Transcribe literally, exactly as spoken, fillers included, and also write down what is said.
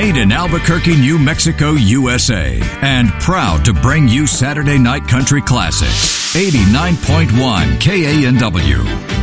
Made in Albuquerque, New Mexico, U S A. And proud to bring you Saturday Night Country Classics. eighty-nine point one K A N W.